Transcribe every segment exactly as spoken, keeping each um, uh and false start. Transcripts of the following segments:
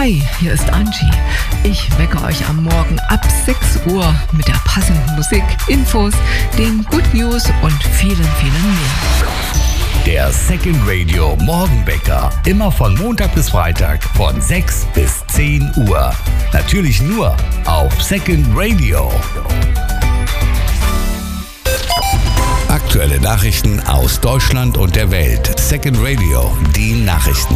Hi, hier ist Angie. Ich wecke euch am Morgen ab sechs Uhr mit der passenden Musik, Infos, den Good News und vielen, vielen mehr. Der Second Radio Morgenwecker. Immer von Montag bis Freitag von sechs bis zehn Uhr. Natürlich nur auf Second Radio. Aktuelle Nachrichten aus Deutschland und der Welt. Second Radio, die Nachrichten.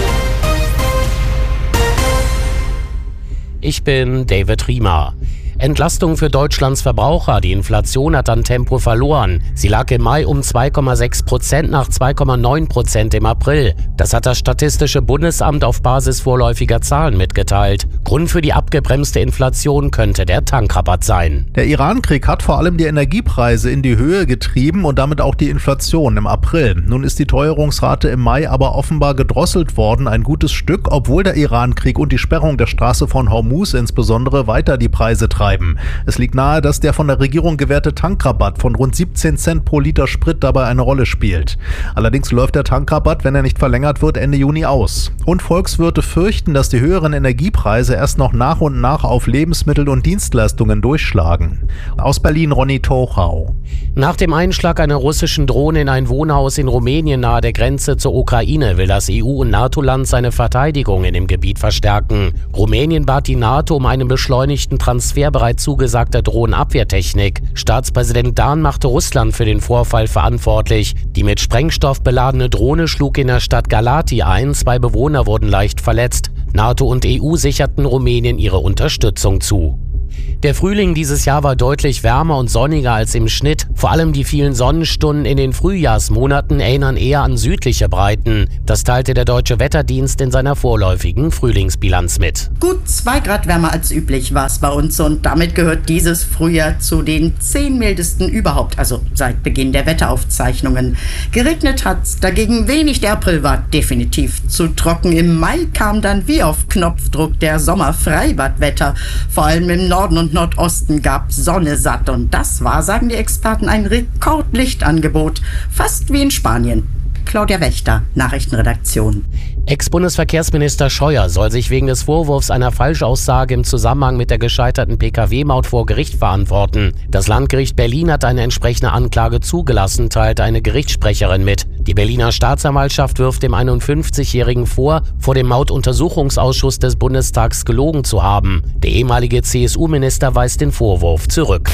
Ich bin David Riemer. Entlastung für Deutschlands Verbraucher. Die Inflation hat an Tempo verloren. Sie lag im Mai um zwei Komma sechs Prozent nach zwei Komma neun Prozent im April. Das hat das Statistische Bundesamt auf Basis vorläufiger Zahlen mitgeteilt. Grund für die abgebremste Inflation könnte der Tankrabatt sein. Der Iran-Krieg hat vor allem die Energiepreise in die Höhe getrieben und damit auch die Inflation im April. Nun ist die Teuerungsrate im Mai aber offenbar gedrosselt worden, ein gutes Stück, obwohl der Iran-Krieg und die Sperrung der Straße von Hormuz insbesondere weiter die Preise treiben. Es liegt nahe, dass der von der Regierung gewährte Tankrabatt von rund siebzehn Cent pro Liter Sprit dabei eine Rolle spielt. Allerdings läuft der Tankrabatt, wenn er nicht verlängert wird, Ende Juni aus. Und Volkswirte fürchten, dass die höheren Energiepreise erst noch nach und nach auf Lebensmittel und Dienstleistungen durchschlagen. Aus Berlin Ronny Tochau. Nach dem Einschlag einer russischen Drohne in ein Wohnhaus in Rumänien nahe der Grenze zur Ukraine will das E U- und NATO-Land seine Verteidigung in dem Gebiet verstärken. Rumänien bat die NATO um einen beschleunigten Transfer bereits zugesagter Drohnenabwehrtechnik. Staatspräsident Dahn machte Russland für den Vorfall verantwortlich. Die mit Sprengstoff beladene Drohne schlug in der Stadt Galati ein. Zwei Bewohner wurden leicht verletzt. NATO und E U sicherten Rumänien ihre Unterstützung zu. Der Frühling dieses Jahr war deutlich wärmer und sonniger als im Schnitt. Vor allem die vielen Sonnenstunden in den Frühjahrsmonaten erinnern eher an südliche Breiten. Das teilte der Deutsche Wetterdienst in seiner vorläufigen Frühlingsbilanz mit. Gut zwei Grad wärmer als üblich war es bei uns und damit gehört dieses Frühjahr zu den zehn mildesten überhaupt, also seit Beginn der Wetteraufzeichnungen. Geregnet hat's dagegen wenig, der April war definitiv zu trocken. Im Mai kam dann wie auf Knopfdruck der Sommerfreibadwetter. Vor allem im Norden und Nordosten gab Sonne satt und das war, sagen die Experten, ein Rekordlichtangebot, fast wie in Spanien. Claudia Wächter, Nachrichtenredaktion. Ex-Bundesverkehrsminister Scheuer soll sich wegen des Vorwurfs einer Falschaussage im Zusammenhang mit der gescheiterten P K W-Maut vor Gericht verantworten. Das Landgericht Berlin hat eine entsprechende Anklage zugelassen, teilte eine Gerichtssprecherin mit. Die Berliner Staatsanwaltschaft wirft dem einundfünfzigjährigen vor, vor dem Mautuntersuchungsausschuss des Bundestags gelogen zu haben. Der ehemalige C S U-Minister weist den Vorwurf zurück.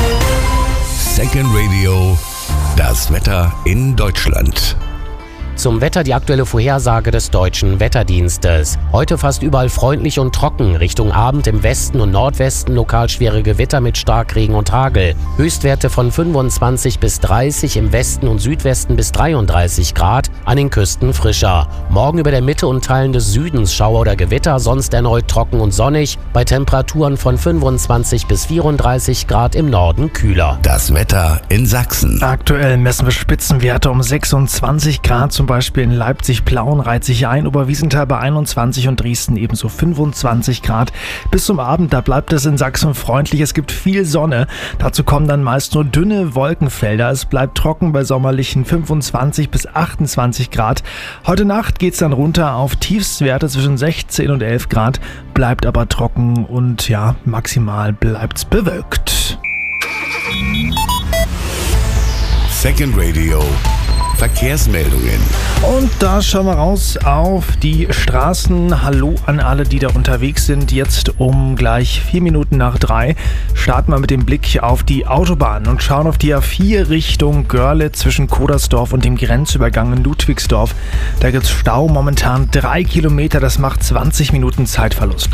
Second Radio, das Wetter in Deutschland. Zum Wetter die aktuelle Vorhersage des Deutschen Wetterdienstes. Heute fast überall freundlich und trocken. Richtung Abend im Westen und Nordwesten lokal schwere Gewitter mit Starkregen und Hagel. Höchstwerte von fünfundzwanzig bis dreißig, im Westen und Südwesten bis dreiunddreißig Grad, an den Küsten frischer. Morgen über der Mitte und Teilen des Südens Schauer oder Gewitter, sonst erneut trocken und sonnig, bei Temperaturen von fünfundzwanzig bis vierunddreißig Grad, im Norden kühler. Das Wetter in Sachsen. Aktuell messen wir Spitzenwerte um sechsundzwanzig Grad, zum Beispiel in Leipzig-Plauen reiht sich ein, Oberwiesenthal bei einundzwanzig und Dresden ebenso fünfundzwanzig Grad. Bis zum Abend, da bleibt es in Sachsen freundlich, es gibt viel Sonne. Dazu kommen dann meist nur dünne Wolkenfelder. Es bleibt trocken bei sommerlichen fünfundzwanzig bis achtundzwanzig Grad. Heute Nacht geht es dann runter auf Tiefstwerte zwischen sechzehn und elf Grad, bleibt aber trocken und ja, maximal bleibt's bewölkt. Second Radio Verkehrsmeldungen. Und da schauen wir raus auf die Straßen. Hallo an alle, die da unterwegs sind. Jetzt um gleich vier Minuten nach drei starten wir mit dem Blick auf die Autobahn und schauen auf die A vier Richtung Görlitz zwischen Kodersdorf und dem Grenzübergang in Ludwigsdorf. Da gibt es Stau, momentan drei Kilometer, das macht zwanzig Minuten Zeitverlust.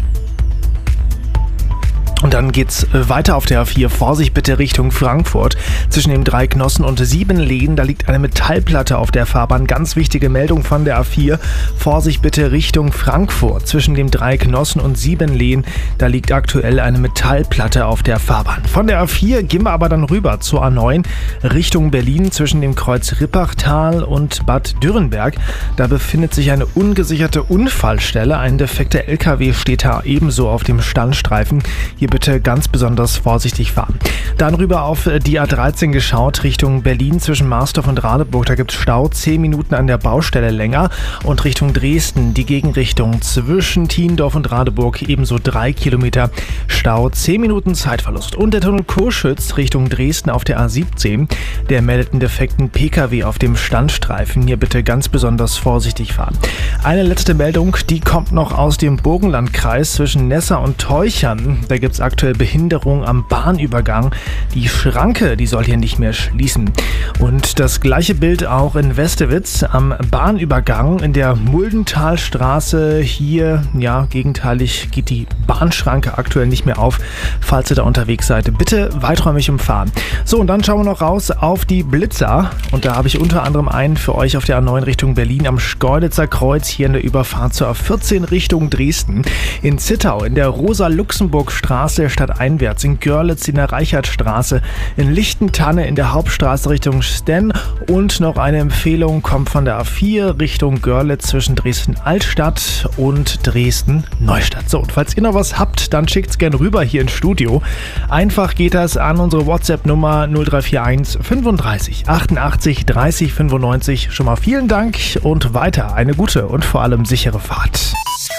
Und dann geht's weiter auf der A vier. Vorsicht bitte Richtung Frankfurt. Zwischen den drei Knossen und sieben Lehnen, da liegt eine Metallplatte auf der Fahrbahn. Ganz wichtige Meldung von der A vier. Vorsicht bitte Richtung Frankfurt. Zwischen den drei Knossen und sieben Lehnen, da liegt aktuell eine Metallplatte auf der Fahrbahn. Von der A vier gehen wir aber dann rüber zur A neun Richtung Berlin zwischen dem Kreuz Rippachtal und Bad Dürrenberg. Da befindet sich eine ungesicherte Unfallstelle. Ein defekter L K W steht da ebenso auf dem Standstreifen. Hier Hier bitte ganz besonders vorsichtig fahren. Dann rüber auf die A dreizehn geschaut, Richtung Berlin zwischen Marsdorf und Radeburg. Da gibt es Stau, zehn Minuten an der Baustelle länger. Und Richtung Dresden, die Gegenrichtung zwischen Thiendorf und Radeburg, ebenso drei Kilometer Stau, zehn Minuten Zeitverlust. Und der Tunnel Coschütz Richtung Dresden auf der A siebzehn, der meldet einen defekten Pkw auf dem Standstreifen. Hier bitte ganz besonders vorsichtig fahren. Eine letzte Meldung, die kommt noch aus dem Burgenlandkreis zwischen Nessa und Teuchern. Da gibt es aktuell Behinderung am Bahnübergang. Die Schranke, die soll hier nicht mehr schließen. Und das gleiche Bild auch in Westewitz am Bahnübergang in der Muldentalstraße. Hier, ja, gegenteilig geht die Bahnschranke aktuell nicht mehr auf. Falls ihr da unterwegs seid, bitte weiträumig umfahren. So, und dann schauen wir noch raus auf die Blitzer. Und da habe ich unter anderem einen für euch auf der A neun Richtung Berlin am Schkeuditzer Kreuz, hier in der Überfahrt zur A vierzehn Richtung Dresden. In Zittau, in der Rosa-Luxemburg-Straße stadteinwärts, in Görlitz in der Reichertstraße, in Lichtentanne in der Hauptstraße Richtung Stenn und noch eine Empfehlung kommt von der A vier Richtung Görlitz zwischen Dresden-Altstadt und Dresden-Neustadt. So, und falls ihr noch was habt, dann schickt's gerne rüber hier ins Studio. Einfach geht das an unsere WhatsApp-Nummer null drei vier eins fünfunddreißig achtundachtzig dreißig fünfundneunzig. Schon mal vielen Dank und weiter eine gute und vor allem sichere Fahrt.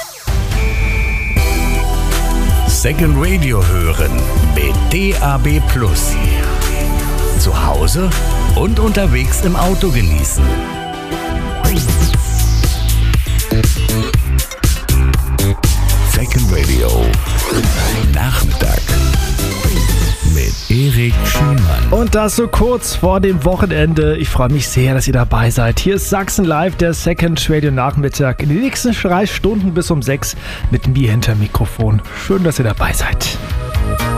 Second Radio hören mit D A B Plus. Zu Hause und unterwegs im Auto genießen. Second Radio Nachmittag mit Erik Schiemann. Und das so kurz vor dem Wochenende. Ich freue mich sehr, dass ihr dabei seid. Hier ist Sachsen Live, der Second Radio Nachmittag. In den nächsten drei Stunden bis um sechs mit mir hinter Mikrofon. Schön, dass ihr dabei seid.